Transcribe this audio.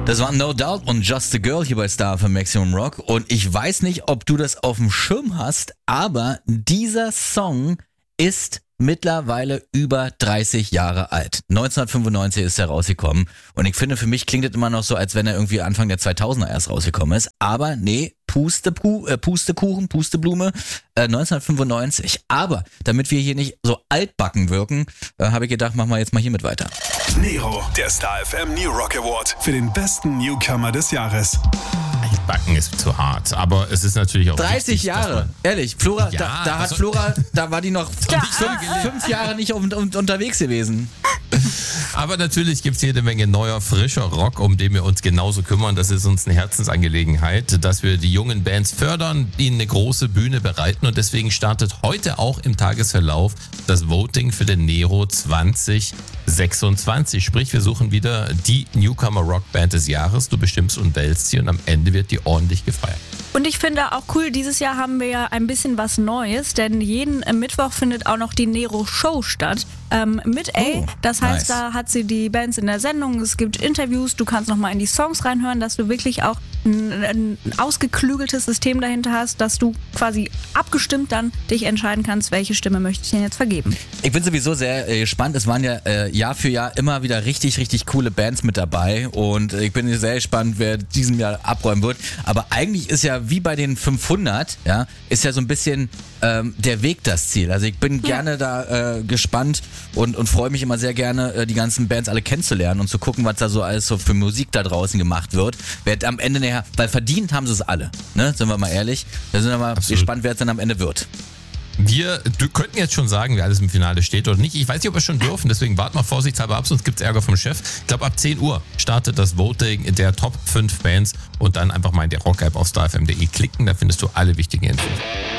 Das war No Doubt und Just a Girl hier bei Star für Maximum Rock. Und ich weiß nicht, ob du das auf dem Schirm hast, aber dieser Song ist mittlerweile über 30 Jahre alt. 1995 ist er rausgekommen. Und ich finde, für mich klingt es immer noch so, als wenn er irgendwie Anfang der 2000er erst rausgekommen ist. Aber nee, Pustekuchen, Pusteblume, 1995. Aber damit wir hier nicht so altbacken wirken, habe ich gedacht, machen wir jetzt mal hiermit weiter. Nero, der Star FM New Rock Award für den besten Newcomer des Jahres. Altbacken ist zu hart, aber es ist natürlich auch 30 wichtig, Jahre, ehrlich. Flora, Ja, da hat Flora, da war die noch 5 Jahre nicht unterwegs gewesen. Aber natürlich gibt es jede Menge neuer, frischer Rock, um den wir uns genauso kümmern. Das ist uns eine Herzensangelegenheit, dass wir die jungen Bands fördern, ihnen eine große Bühne bereiten. Und deswegen startet heute auch im Tagesverlauf das Voting für den Nero 2026. Sprich, wir suchen wieder die Newcomer Rockband des Jahres. Du bestimmst und wählst sie und am Ende wird die ordentlich gefeiert. Und ich finde auch cool, dieses Jahr haben wir ja ein bisschen was Neues, denn jeden Mittwoch findet auch noch die Nero Show statt. Mit A. Das heißt, nice. Da hat sie die Bands in der Sendung, es gibt Interviews, du kannst nochmal in die Songs reinhören, dass du wirklich auch ein ausgeklügeltes System dahinter hast, dass du quasi abgestimmt dann dich entscheiden kannst, welche Stimme möchte ich denn jetzt vergeben. Ich bin sowieso sehr gespannt. Es waren ja Jahr für Jahr immer wieder richtig, richtig coole Bands mit dabei. Und ich bin sehr gespannt, wer diesem Jahr abräumen wird. Aber eigentlich ist ja wie bei den 500, ja, ist ja so ein bisschen der Weg das Ziel. Also ich bin gerne da gespannt und freue mich immer sehr gerne, die ganzen Bands alle kennenzulernen und zu gucken, was da so alles so für Musik da draußen gemacht wird. Wer am Ende nachher, weil verdient haben sie es alle, ne? Sind wir mal ehrlich. Da sind wir mal gespannt, wer es dann am Ende wird. Wir könnten jetzt schon sagen, wer alles im Finale steht oder nicht. Ich weiß nicht, ob wir schon dürfen, deswegen warten wir vorsichtshalber ab, sonst gibt es Ärger vom Chef. Ich glaube, ab 10 Uhr startet das Voting der Top 5 Bands und dann einfach mal in der Rock-App auf starfm.de klicken, da findest du alle wichtigen Infos.